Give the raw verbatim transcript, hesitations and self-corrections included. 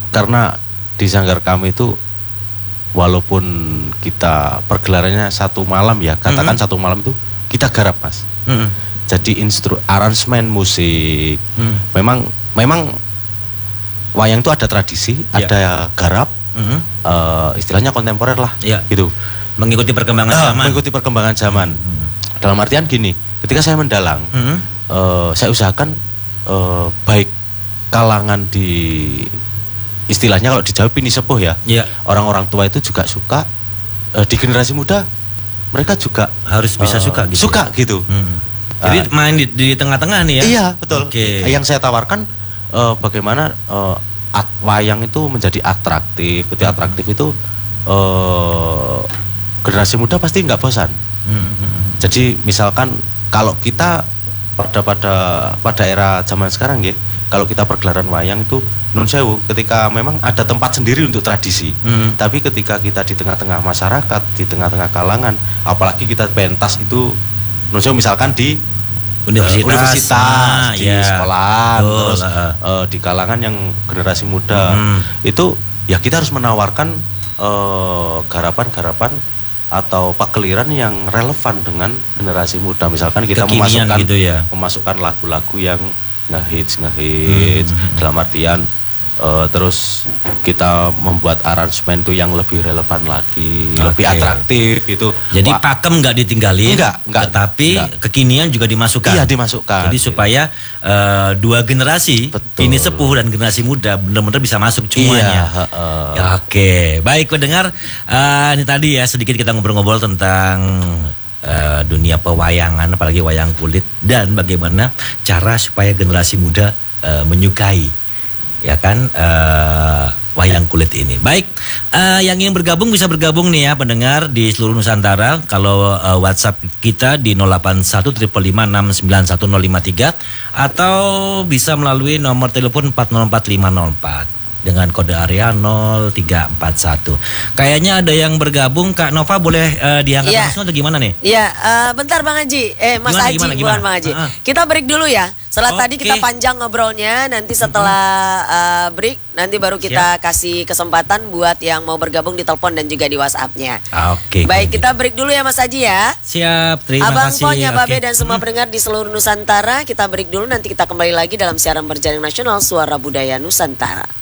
karena di sanggar kami itu walaupun kita pergelarannya satu malam ya, katakan mm-hmm. satu malam itu kita garap Mas. Mm-hmm. Jadi instru aransemen musik. Mm. Memang memang wayang itu ada tradisi, yeah. ada garap, mm-hmm. uh, istilahnya kontemporer lah, yeah. gitu. Mengikuti perkembangan uh, zaman. Mengikuti perkembangan zaman. Mm-hmm. Dalam artian gini, ketika saya mendalang, mm-hmm. uh, saya usahakan uh, baik kalangan di istilahnya kalau di Jawa pini sepuh ya, yeah. orang-orang tua itu juga suka, uh, di generasi muda mereka juga harus bisa uh, suka gitu. Suka gitu. Hmm. Jadi uh, main di, di tengah-tengah nih ya. Iya, betul. Okay. Yang saya tawarkan uh, bagaimana uh, at, wayang itu menjadi atraktif. Ketika hmm. atraktif itu uh, generasi muda pasti nggak bosan. Hmm. Jadi misalkan kalau kita pada pada pada era zaman sekarang ya, kalau kita pergelaran wayang itu nun sewu, ketika memang ada tempat sendiri untuk tradisi, hmm. tapi ketika kita di tengah-tengah masyarakat, di tengah-tengah kalangan, apalagi kita pentas itu nun sewu misalkan di universitas, uh, universitas ah, di ya. sekolah, Betul, terus uh. uh, di kalangan yang generasi muda, hmm. itu ya kita harus menawarkan uh, garapan-garapan atau pakeliran yang relevan dengan generasi muda. Misalkan kita Kekinian memasukkan gitu ya. memasukkan lagu-lagu yang ngehits ngehits hmm. dalam artian uh, terus kita membuat aransemen itu yang lebih relevan lagi, okay. lebih atraktif gitu. Jadi Wah, pakem nggak ditinggalin, enggak, enggak, tetapi enggak. Kekinian juga dimasukkan. Iya dimasukkan. Jadi supaya uh, dua generasi, ini sepuh dan generasi muda benar-benar bisa masuk semuanya. Iya, uh, ya, Oke, okay. Baik pendengar, uh, ini tadi ya sedikit kita ngobrol-ngobrol tentang Uh, dunia pewayangan, apalagi wayang kulit, dan bagaimana cara supaya generasi muda uh, menyukai, ya kan, uh, wayang kulit ini. Baik, uh, yang ingin bergabung bisa bergabung nih ya pendengar di seluruh Nusantara. Kalau uh, WhatsApp kita di nol delapan satu lima lima enam sembilan satu nol lima tiga atau bisa melalui nomor telepon empat nol empat lima nol empat. Dengan kode area nol tiga empat satu. Kayaknya ada yang bergabung. Kak Nova boleh uh, diangkat ya. langsung atau gimana nih? Iya, uh, bentar Bang Haji. Eh Mas gimana, Haji, gimana, bukan gimana? Bang Haji. Uh-huh. Kita break dulu ya. Setelah okay. tadi kita panjang ngobrolnya, nanti setelah uh, break nanti baru kita Siap. kasih kesempatan buat yang mau bergabung di telepon dan juga di WhatsApp-nya. Oke. Okay, Baik, kita break dulu ya Mas Haji ya. Siap, terima Abang kasih. Abang Ponya, Babe okay. dan semua hmm. pendengar di seluruh Nusantara, kita break dulu, nanti kita kembali lagi dalam siaran berjaring nasional Suara Budaya Nusantara.